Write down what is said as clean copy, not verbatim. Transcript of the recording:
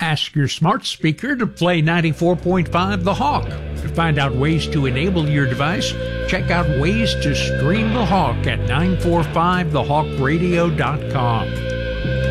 Ask your smart speaker to play 94.5 The Hawk. To find out ways to enable your device, check out ways to stream The Hawk at 945thehawkradio.com.